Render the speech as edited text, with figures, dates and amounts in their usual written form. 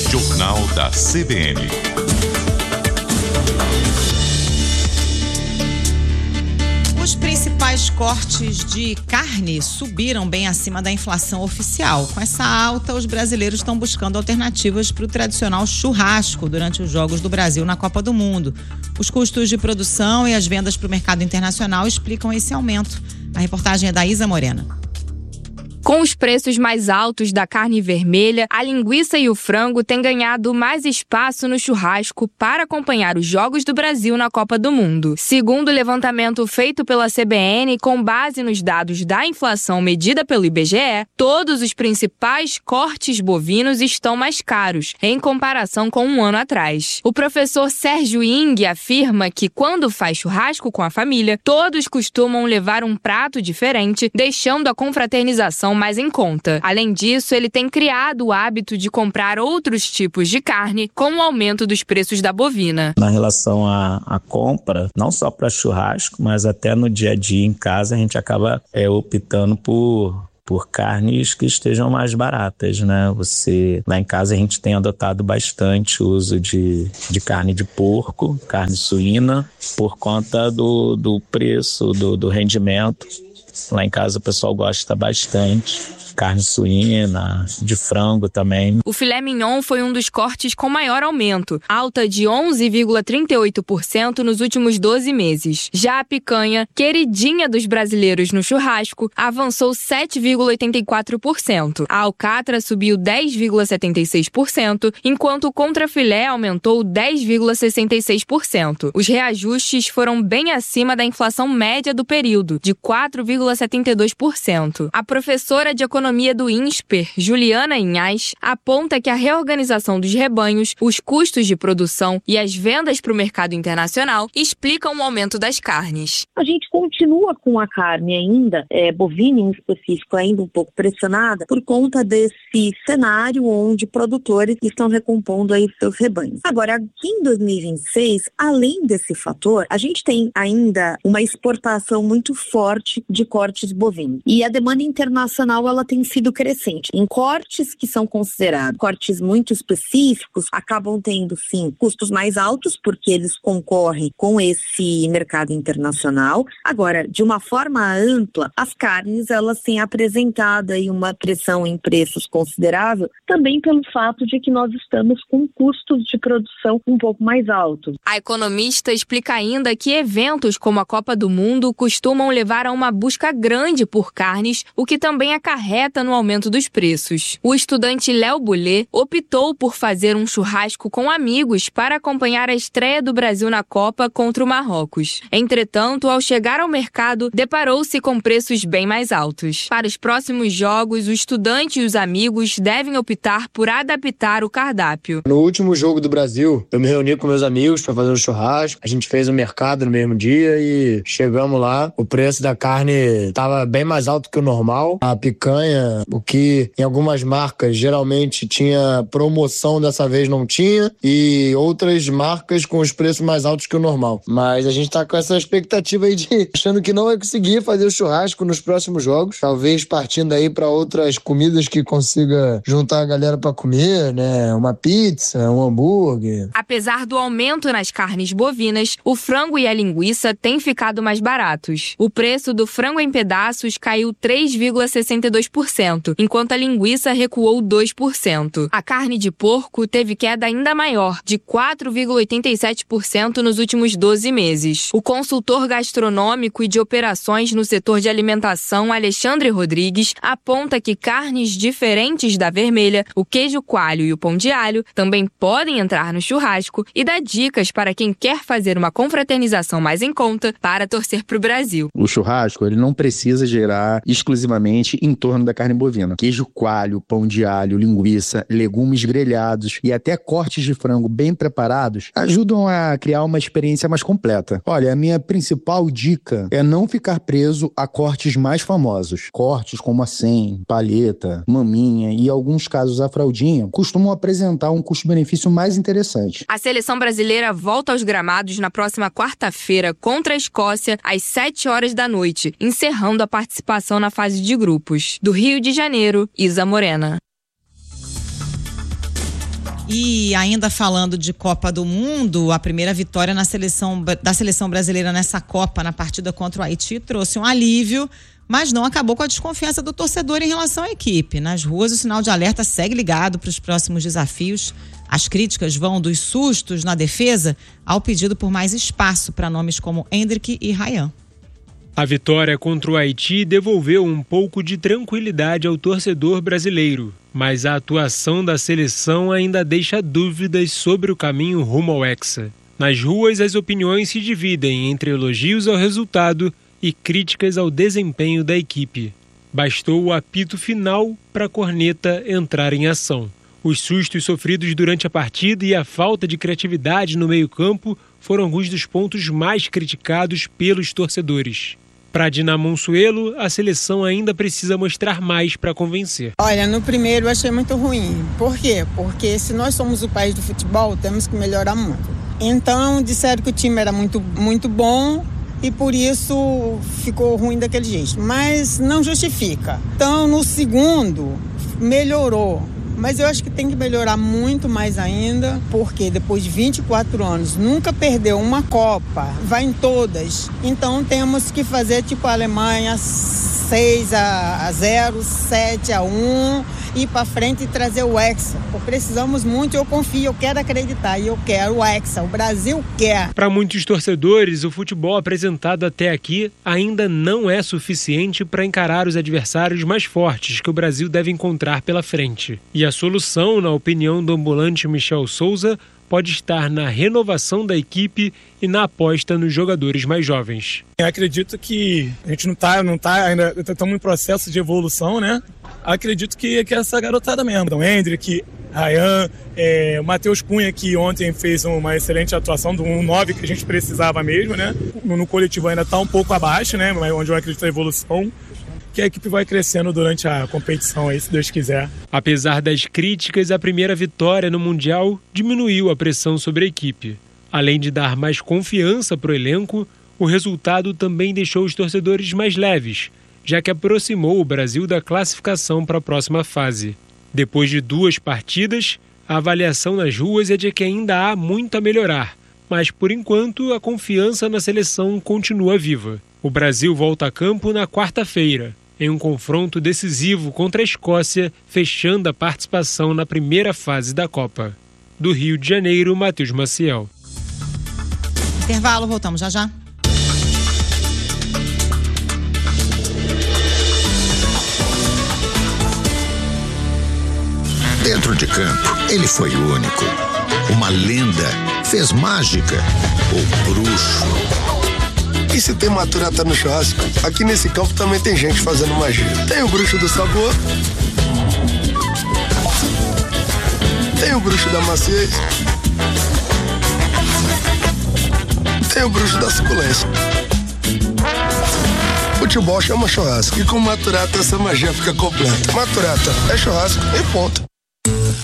Jornal da CBN. Os principais cortes de carne subiram bem acima da inflação oficial. Com essa alta, os brasileiros estão buscando alternativas para o tradicional churrasco durante os Jogos do Brasil na Copa do Mundo. Os custos de produção e as vendas para o mercado internacional explicam esse aumento. A reportagem é da Isa Morena. Com os preços mais altos da carne vermelha, a linguiça e o frango têm ganhado mais espaço no churrasco para acompanhar os Jogos do Brasil na Copa do Mundo. Segundo o levantamento feito pela CBN, com base nos dados da inflação medida pelo IBGE, todos os principais cortes bovinos estão mais caros, em comparação com um ano atrás. O professor Sérgio Ing afirma que, quando faz churrasco com a família, todos costumam levar um prato diferente, deixando a confraternização mais em conta. Além disso, ele tem criado o hábito de comprar outros tipos de carne com o aumento dos preços da bovina. Na relação à compra, não só para churrasco, mas até no dia a dia em casa, a gente acaba optando por carnes que estejam mais baratas, né? Lá em casa a gente tem adotado bastante o uso de carne de porco, carne suína, por conta do preço, do rendimento. Lá em casa o pessoal gosta bastante. Carne suína, de frango também. O filé mignon foi um dos cortes com maior aumento, alta de 11,38% nos últimos 12 meses. Já a picanha, queridinha dos brasileiros no churrasco, avançou 7,84%. A alcatra subiu 10,76%, enquanto o contrafilé aumentou 10,66%. Os reajustes foram bem acima da inflação média do período, de 4,72%. A professora de economia do INSPER, Juliana Inhas, aponta que a reorganização dos rebanhos, os custos de produção e as vendas para o mercado internacional explicam o aumento das carnes. A gente continua com a carne ainda, bovina em específico, ainda um pouco pressionada por conta desse cenário onde produtores estão recompondo aí seus rebanhos. Agora, aqui em 2026, além desse fator, a gente tem ainda uma exportação muito forte de cortes bovinos. E a demanda internacional, ela tem sido crescente. Em cortes que são considerados cortes muito específicos, acabam tendo, sim, custos mais altos, porque eles concorrem com esse mercado internacional. Agora, de uma forma ampla, as carnes, elas têm apresentado aí uma pressão em preços considerável, também pelo fato de que nós estamos com custos de produção um pouco mais altos. A economista explica ainda que eventos como a Copa do Mundo costumam levar a uma busca grande por carnes, o que também acarreta no aumento dos preços. O estudante Léo Boulet optou por fazer um churrasco com amigos para acompanhar a estreia do Brasil na Copa contra o Marrocos. Entretanto, ao chegar ao mercado, deparou-se com preços bem mais altos. Para os próximos jogos, o estudante e os amigos devem optar por adaptar o cardápio. No último jogo do Brasil, eu me reuni com meus amigos para fazer um churrasco. A gente fez o mercado no mesmo dia e chegamos lá. O preço da carne estava bem mais alto que o normal. A picanha, o que em algumas marcas geralmente tinha promoção, dessa vez não tinha, e outras marcas com os preços mais altos que o normal. Mas a gente tá com essa expectativa aí de achando que não vai conseguir fazer o churrasco nos próximos jogos, talvez partindo aí para outras comidas que consiga juntar a galera para comer, né? Uma pizza, um hambúrguer. Apesar do aumento nas carnes bovinas, o frango e a linguiça têm ficado mais baratos. O preço do frango em pedaços caiu 3,62%, enquanto a linguiça recuou 2%. A carne de porco teve queda ainda maior, de 4,87% nos últimos 12 meses. O consultor gastronômico e de operações no setor de alimentação, Alexandre Rodrigues, aponta que carnes diferentes da vermelha, o queijo coalho e o pão de alho, também podem entrar no churrasco e dá dicas para quem quer fazer uma confraternização mais em conta para torcer para o Brasil. O churrasco, ele não precisa girar exclusivamente em torno da carne bovina. Queijo coalho, pão de alho, linguiça, legumes grelhados e até cortes de frango bem preparados ajudam a criar uma experiência mais completa. Olha, a minha principal dica é não ficar preso a cortes mais famosos. Cortes como a 100, palheta, maminha e, em alguns casos, a fraldinha costumam apresentar um custo-benefício mais interessante. A seleção brasileira volta aos gramados na próxima quarta-feira contra a Escócia às 7h da noite, encerrando a participação na fase de grupos. Do Rio de Janeiro, Isa Morena. E ainda falando de Copa do Mundo, a primeira vitória da seleção brasileira nessa Copa, na partida contra o Haiti, trouxe um alívio, mas não acabou com a desconfiança do torcedor em relação à equipe. Nas ruas, o sinal de alerta segue ligado para os próximos desafios. As críticas vão dos sustos na defesa ao pedido por mais espaço para nomes como Endrick e Ryan. A vitória contra o Haiti devolveu um pouco de tranquilidade ao torcedor brasileiro, mas a atuação da seleção ainda deixa dúvidas sobre o caminho rumo ao Hexa. Nas ruas, as opiniões se dividem entre elogios ao resultado e críticas ao desempenho da equipe. Bastou o apito final para a corneta entrar em ação. Os sustos sofridos durante a partida e a falta de criatividade no meio-campo foram alguns dos pontos mais criticados pelos torcedores. Para Dina Monsuelo, a seleção ainda precisa mostrar mais para convencer. Olha, no primeiro eu achei muito ruim. Por quê? Porque se nós somos o país do futebol, temos que melhorar muito. Então, disseram que o time era muito, muito bom e por isso ficou ruim daquele jeito. Mas não justifica. Então, no segundo, melhorou. Mas eu acho que tem que melhorar muito mais ainda, porque depois de 24 anos, nunca perdeu uma Copa, vai em todas. Então temos que fazer tipo a Alemanha, 6-0, 7-1, ir para frente e trazer o Hexa. Precisamos muito, eu confio, eu quero acreditar e eu quero o Hexa, o Brasil quer. Para muitos torcedores, o futebol apresentado até aqui ainda não é suficiente para encarar os adversários mais fortes que o Brasil deve encontrar pela frente. E a solução, na opinião do ambulante Michel Souza, pode estar na renovação da equipe e na aposta nos jogadores mais jovens. Eu acredito que a gente não tá ainda, estamos em processo de evolução, né? Acredito que essa garotada mesmo, então Endrick, Ryan, o Matheus Cunha, que ontem fez uma excelente atuação, do 1-9 que a gente precisava mesmo, né? No coletivo ainda está um pouco abaixo, né? Mas onde eu acredito na evolução, que a equipe vai crescendo durante a competição aí, se Deus quiser. Apesar das críticas, a primeira vitória no Mundial diminuiu a pressão sobre a equipe. Além de dar mais confiança para o elenco, o resultado também deixou os torcedores mais leves, já que aproximou o Brasil da classificação para a próxima fase. Depois de 2 partidas, a avaliação nas ruas é de que ainda há muito a melhorar, mas por enquanto a confiança na seleção continua viva. O Brasil volta a campo na quarta-feira, em um confronto decisivo contra a Escócia, fechando a participação na primeira fase da Copa. Do Rio de Janeiro, Matheus Maciel. Intervalo, voltamos já. Dentro de campo, ele foi único. Uma lenda, fez mágica, o bruxo. E se tem maturata no churrasco, aqui nesse campo também tem gente fazendo magia. Tem o bruxo do sabor, tem o bruxo da maciez, tem o bruxo da suculência. Futebol chama churrasco e com maturata essa magia fica completa. Maturata é churrasco e ponto.